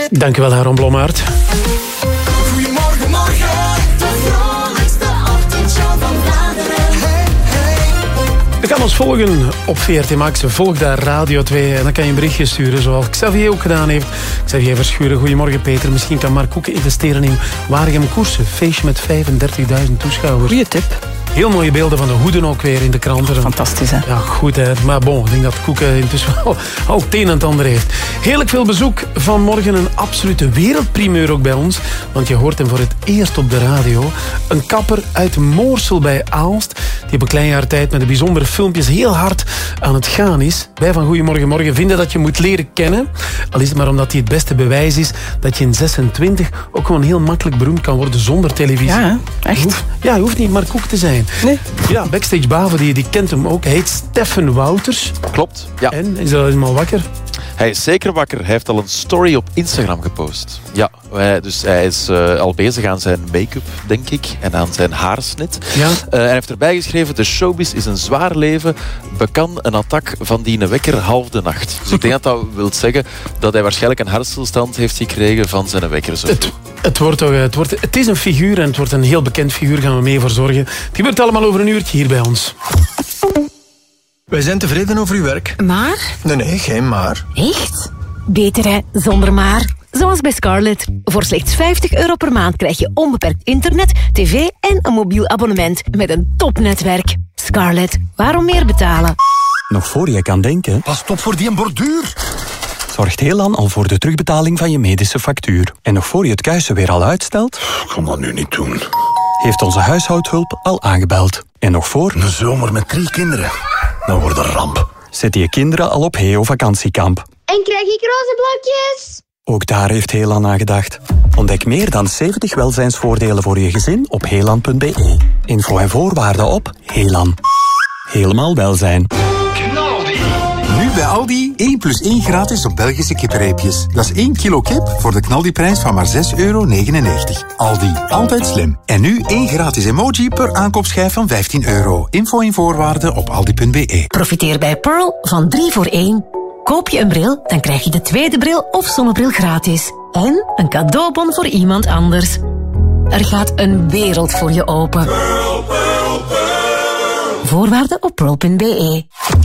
Dankjewel, Aaron Blommaert. Goedemorgen, morgen. De vrolijkste ochtendshow van Vlaanderen. Je kan ons volgen op VRT Max. Volg daar Radio 2 en dan kan je een berichtje sturen, zoals Xavier ook gedaan heeft. Xavier Verschuren, goedemorgen Peter. Misschien kan Mark Koeken investeren in Waregem Koersen. Feestje met 35.000 toeschouwers. Goeie tip. Heel mooie beelden van de hoeden ook weer in de kranten. Fantastisch, hè? Ja, goed, hè. Maar bon, ik denk dat Koeken intussen al het een en het ander heeft. Heerlijk veel bezoek vanmorgen. Een absolute wereldprimeur ook bij ons. Want je hoort hem voor het eerst op de radio. Een kapper uit Moorsel bij Aalst. Die op een klein jaar tijd met de bijzondere filmpjes heel hard aan het gaan is. Wij van Goedemorgen Morgen vinden dat je moet leren kennen. Al is het maar omdat hij het beste bewijs is dat je in 26 ook gewoon heel makkelijk beroemd kan worden zonder televisie. Ja, echt? Je hoeft niet Mark Koek te zijn. Nee. Ja, Backstage Bavo, die kent hem ook. Hij heet Steffen Wouters. Klopt, ja. En, is hij helemaal wakker? Hij is zeker wakker. Hij heeft al een story op Instagram gepost. Ja, dus hij is al bezig aan zijn make-up, denk ik. En aan zijn haarsnit. Ja. Hij heeft erbij geschreven: de showbiz is een zwaar leven. Bekan een attack van die wekker half de nacht. Dus ik denk dat wil zeggen dat hij waarschijnlijk een hartstilstand heeft gekregen van zijn wekker. Zo. Het is een figuur en het wordt een heel bekend figuur. Gaan we mee voor zorgen. Het gebeurt allemaal over een uurtje hier bij ons. Wij zijn tevreden over uw werk. Maar? Nee, geen maar. Echt? Beter hè, zonder maar. Zoals bij Scarlett. Voor slechts €50 per maand krijg je onbeperkt internet, tv en een mobiel abonnement met een topnetwerk. Scarlett, waarom meer betalen? Nog voor je kan denken, Pas op voor die borduur. zorgt Helan al voor de terugbetaling van je medische factuur. En nog voor je het kuisen weer al uitstelt, Ik kan dat nu niet doen. heeft onze huishoudhulp al aangebeld. En nog voor, Een zomer met 3 kinderen. Dat wordt een ramp. zet je kinderen al op Heo vakantiekamp. En krijg ik roze blokjes? Ook daar heeft Helan aan gedacht. Ontdek meer dan 70 welzijnsvoordelen voor je gezin op helan.be. Info en voorwaarden op Helan. Helemaal welzijn. Nu bij Aldi 1 + 1 gratis op Belgische kippenreepjes. Dat is 1 kilo kip voor de knaldiprijs van maar €6,99. Aldi, altijd slim. En nu 1 gratis emoji per aankoopschijf van €15. Info en voorwaarden op aldi.be. Profiteer bij Pearl van 3 voor 1. Koop je een bril, dan krijg je de tweede bril of zonnebril gratis. En een cadeaubon voor iemand anders. Er gaat een wereld voor je open. Voorwaarden op pearl.be.